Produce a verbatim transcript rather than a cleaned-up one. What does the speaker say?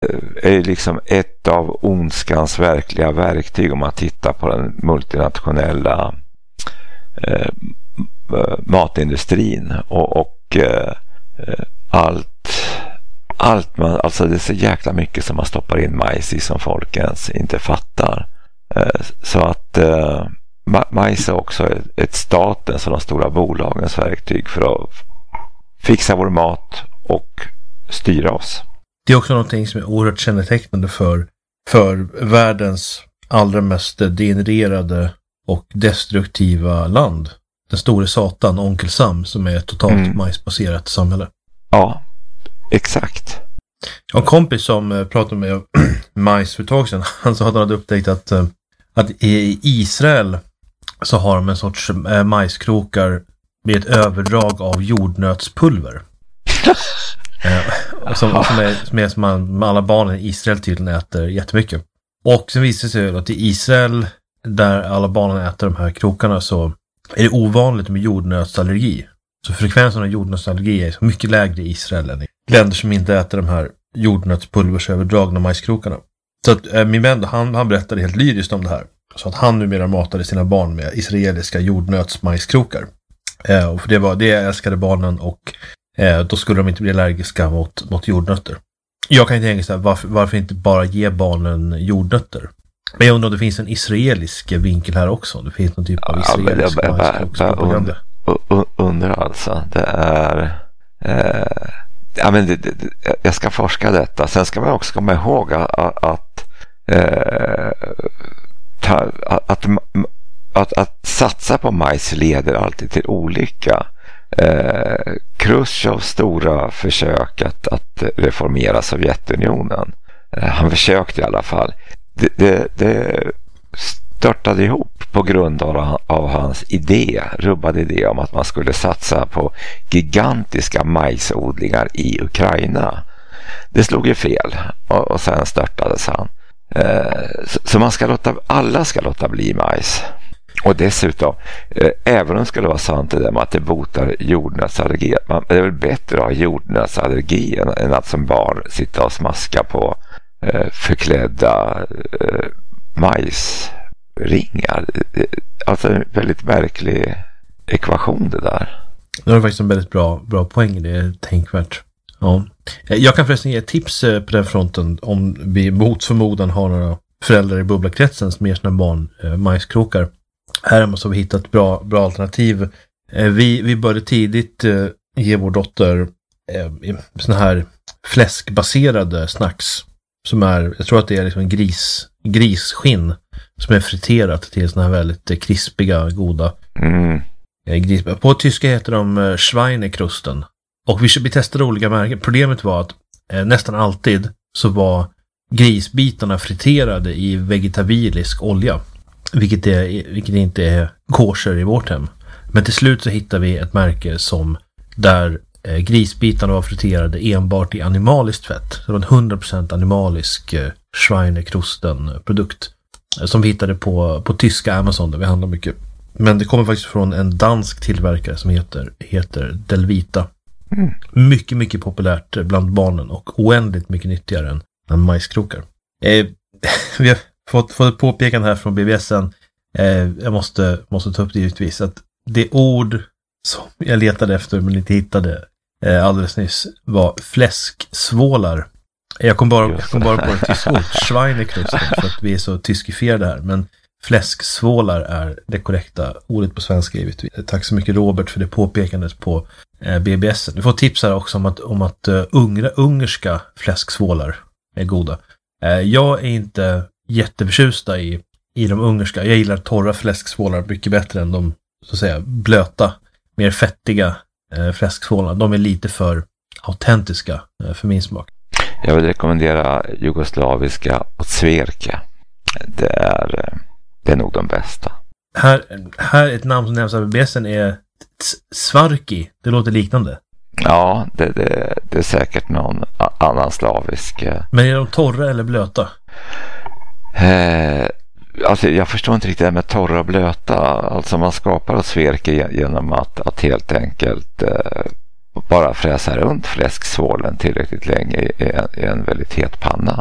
är liksom ett av ondskans verkliga verktyg om man tittar på den multinationella eh, matindustrin och, och eh, allt allt man, alltså det är så jäkla mycket som man stoppar in majs i som folk ens inte fattar. Eh, så att eh, majs är också ett, ett statens och de stora bolagens verktyg för att fixa vår mat och styra oss. Det är också någonting som är oerhört kännetecknande för, för världens allra mest degenererade och destruktiva land. Den store satan, Onkel Sam, som är ett totalt mm. majsbaserat samhälle. Ja, exakt. Jag har en kompis som pratade med majs för ett tag sedan. Han sa att han hade upptäckt att, att i Israel så har de en sorts majskrokar med ett överdrag av jordnötspulver. eh, som, som, är, som är som man, alla barnen i Israel tydligen äter jättemycket. Och sen visar det sig att i Israel, där alla barnen äter de här krokarna, så är det ovanligt med jordnötsallergi. Så frekvensen av jordnötsallergi är så mycket lägre i Israel än i länder som inte äter de här jordnötspulversöverdragna majskrokarna. Så att eh, min vän, han, han berättade helt lyriskt om det här. Så att han numera matade sina barn med israeliska jordnötsmajskrokar. Eh, och för det var det älskade barnen, och eh, då skulle de inte bli allergiska mot, mot jordnötter. Jag kan inte tänka så här, varför, varför inte bara ge barnen jordnötter? Men jag undrar om det finns en israelisk vinkel här också. Det finns någon typ av israelisk ja, majskrokspropaganda. Und, undrar alltså. Det är... Eh, ja, men det, det, jag ska forska detta. Sen ska man också komma ihåg att... att eh, ta, att, att, att satsa på majs leder alltid till olycka. Eh, Khrushchevs stora försök att, att reformera Sovjetunionen, eh, han försökte i alla fall, det, det, det störtade ihop på grund av, av hans idé, rubbade idé om att man skulle satsa på gigantiska majsodlingar i Ukraina. Det slog ju fel, och, och sen störtades han. Eh, så, så man ska låta, alla ska låta bli majs. Och dessutom, eh, även om det skulle vara sant det där med att det botar jordnötsallergi, man, det är väl bättre att ha jordnötsallergi än, än att som barn sitta och smaska på eh, förklädda eh, majsringar. Alltså en väldigt märklig ekvation det där. Det var faktiskt en väldigt bra, bra poäng, det är tänkvärt. Ja. Jag kan förresten ge ett tips på den fronten om vi mot förmodan har några föräldrar i bubblakretsen som ger sina barn eh, majskrokar. Här måste vi hitta ett bra, bra alternativ. Eh, vi, vi började tidigt eh, ge vår dotter eh, såna här fläskbaserade snacks. Som är, jag tror att det är liksom en gris, grisskinn som är friterat till såna här väldigt eh, krispiga, goda. Mm. Eh, gris. På tyska heter de eh, Schweinekrusten. Och vi, vi testade olika märken. Problemet var att eh, nästan alltid så var grisbitarna friterade i vegetabilisk olja. Vilket, är, vilket inte är kosher i vårt hem. Men till slut så hittade vi ett märke som där eh, grisbitarna var friterade enbart i animaliskt fett. Så det var en hundra procent animalisk eh, Schweinekrusten-produkt. Eh, som vi hittade på, på tyska Amazon där vi handlar mycket. Men det kommer faktiskt från en dansk tillverkare som heter, heter Delvita. Mm. Mycket, mycket populärt bland barnen och oändligt mycket nyttigare än, än majskrokar. Eh, vi har fått, fått ett påpekande här från B B S:en. Eh, jag måste, måste ta upp det givetvis. Att det ord som jag letade efter men inte hittade eh, alldeles nyss var fläsksvålar. Jag kom bara, jag kom bara på ett tyskt ord, Schweinekrusten, för att vi är så tyskifierade här. Men fläsksvålar är det korrekta ordet på svenska givetvis. Tack så mycket Robert för det påpekandet på eh, B B S. Du får tips här också om att, om att uh, ungra, ungerska fläsksvålar är goda. Eh, jag är inte jätteförtjusta i, i de ungerska. Jag gillar torra fläsksvålar mycket bättre än de så att säga blöta, mer fettiga eh, fläsksvålar. De är lite för autentiska eh, för min smak. Jag vill rekommendera jugoslaviska och sverke. Det är, det är nog de bästa. Här, här ett namn som nämns av B B S:en är Svarki. Det låter liknande. Ja, det, det, det är säkert någon annan slavisk. Men är de torra eller blöta? Eh, alltså jag förstår inte riktigt det med torra och blöta. Alltså man skapar ett sverke genom att, att helt enkelt eh, bara fräsa runt fläsksvålen tillräckligt länge i en, i en väldigt het panna.